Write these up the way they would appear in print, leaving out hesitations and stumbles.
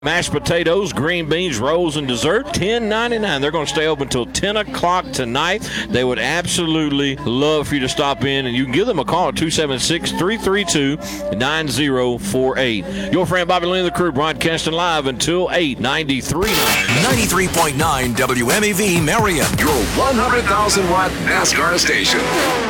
Mashed potatoes, green beans, rolls, and dessert, $10.99. They're going to stay open until 10 o'clock tonight. They would absolutely love for you to stop in, and you can give them a call at 276-332-9048. Your friend Bobby Lynn and the crew broadcasting live until 8, 93.9. 93.9 WMEV Marion, your 100,000-watt NASCAR station.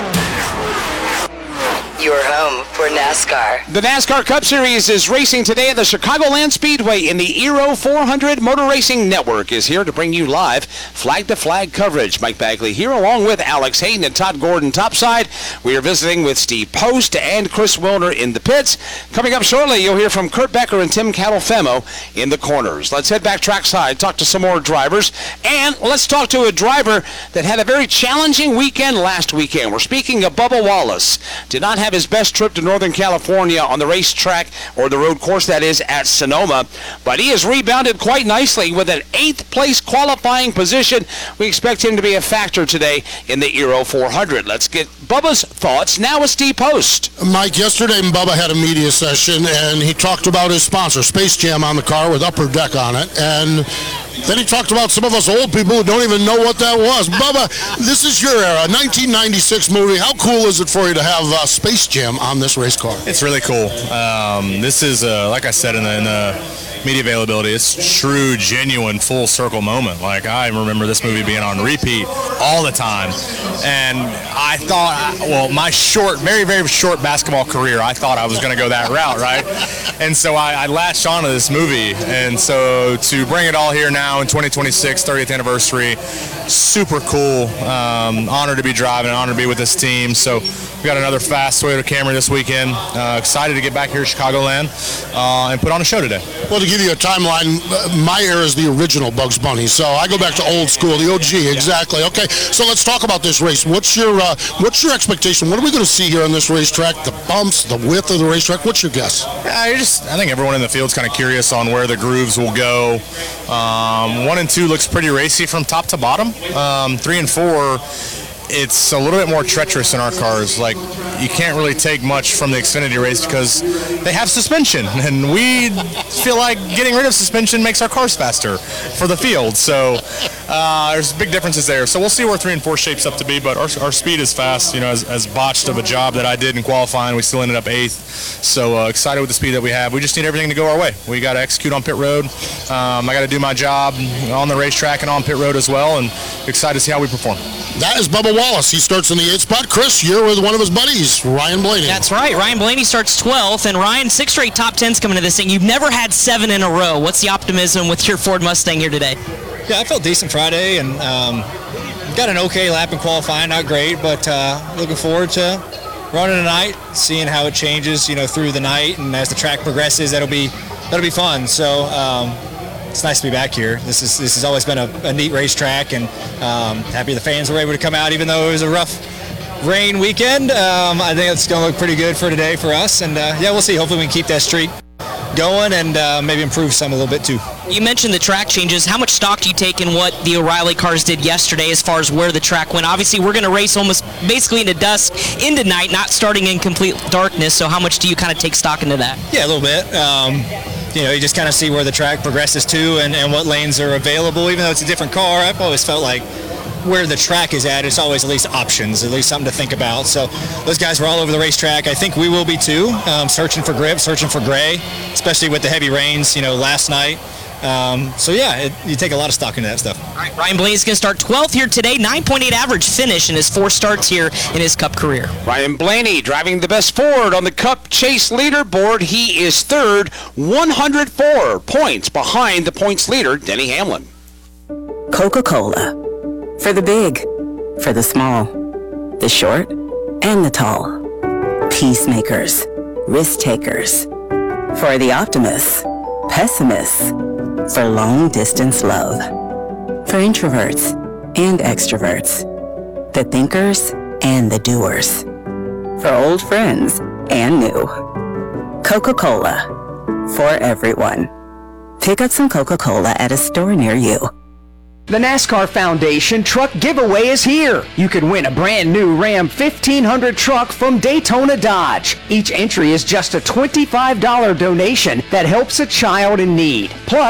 Your home for NASCAR. The NASCAR Cup Series is racing today at the Chicagoland Speedway, and the Aero 400 Motor Racing Network is here to bring you live flag-to-flag coverage. Mike Bagley here along with Alex Hayden and Todd Gordon topside. We are visiting with Steve Post and Chris Wilner in the pits. Coming up shortly, you'll hear from Kurt Becker and Tim Catalfemo in the corners. Let's head back trackside, talk to some more drivers, and let's talk to a driver that had a very challenging weekend last weekend. We're speaking of Bubba Wallace. Did not have his best trip to Northern California on the racetrack, or the road course that is, at Sonoma, but he has rebounded quite nicely with an 8th place qualifying position. We expect him to be a factor today in the Aero 400. Let's get Bubba's thoughts now with Steve Post. Mike, yesterday Bubba had a media session and he talked about his sponsor, Space Jam, on the car with Upper Deck on it, and then he talked about some of us old people who don't even know what that was. Bubba, this is your era, 1996 movie. How cool is it for you to have Space Jam on this race car? It's really cool. This is, like I said in the media availability, it's true, genuine, full circle moment. Like, I remember this movie being on repeat all the time. And I thought, well, my short, very, very short basketball career, I thought I was going to go that route, right? And so I latched onto this movie. And so to bring it all here now in 2026, 30th anniversary, super cool. Honored to be driving, honored to be with this team. So we got another fast Toyota Camry this weekend. Excited to get back here to Chicagoland and put on a show today. Well, to give you a timeline, my era is the original Bugs Bunny, so I go back to old school, the OG, exactly. Okay, so let's talk about this race. What's your expectation? What are we going to see here on this racetrack? The bumps, the width of the racetrack. What's your guess? I think everyone in the field's kind of curious on where the grooves will go. 1 and 2 looks pretty racy from top to bottom. 3 and 4. It's a little bit more treacherous in our cars. Like, you can't really take much from the Xfinity race because they have suspension, and we feel like getting rid of suspension makes our cars faster for the field. So there's big differences there. So we'll see where 3 and 4 shapes up to be, but our speed is fast. You know, as botched of a job that I did in qualifying, we still ended up 8th. So excited with the speed that we have. We just need everything to go our way. We got to execute on pit road. I got to do my job on the racetrack and on pit road as well, and excited to see how we perform. That is Bubba Wallace. He starts in the 8th spot. Chris, you're with one of his buddies, Ryan Blaney. That's right. Ryan Blaney starts 12th, and Ryan, 6 straight top 10s coming to this thing. You've never had 7 in a row. What's the optimism with your Ford Mustang here today? Yeah, I felt decent Friday, and got an okay lap in qualifying. Not great, but looking forward to running tonight, seeing how it changes, through the night, and as the track progresses, that'll be fun. So it's nice to be back here. This has always been a neat racetrack, and happy the fans were able to come out, even though it was a rough rain weekend. I think it's going to look pretty good for today for us, and we'll see. Hopefully we can keep that streak going and maybe improve some a little bit too. You mentioned the track changes. How much stock do you take in what the O'Reilly cars did yesterday as far as where the track went? Obviously, we're going to race almost basically into dusk, into night, not starting in complete darkness, so how much do you kind of take stock into that? Yeah, a little bit. You just kind of see where the track progresses to and what lanes are available. Even though it's a different car, I've always felt like where the track is at, it's always at least options, at least something to think about. So those guys were all over the racetrack. I think we will be too, searching for grip, searching for gray, especially with the heavy rains, last night. You take a lot of stock into that stuff. All right, Ryan Blaney's going to start 12th here today, 9.8 average finish in his 4 starts here in his Cup career. Ryan Blaney driving the best Ford on the Cup Chase leaderboard. He is 3rd, 104 points behind the points leader, Denny Hamlin. Coca-Cola. For the big, for the small, the short, and the tall. Peacemakers, risk takers. For the optimists, pessimists. For long-distance love. For introverts and extroverts. The thinkers and the doers. For old friends and new. Coca-Cola. For everyone. Pick up some Coca-Cola at a store near you. The NASCAR Foundation Truck Giveaway is here. You can win a brand new Ram 1500 truck from Daytona Dodge. Each entry is just a $25 donation that helps a child in need. Plus,